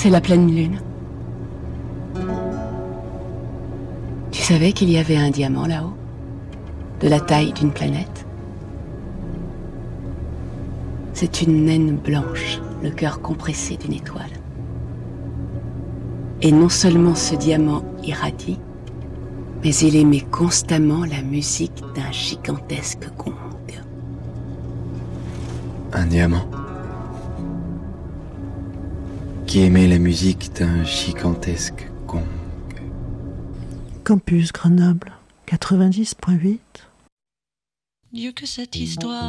C'est la pleine lune. Tu savais qu'il y avait un diamant là-haut, de la taille d'une planète? C'est une naine blanche, le cœur compressé d'une étoile. Et non seulement ce diamant irradie, mais il émet constamment la musique d'un gigantesque gong. Un diamant qui émet la musique d'un gigantesque gong. Campus Grenoble 90.8. Dieu que cette histoire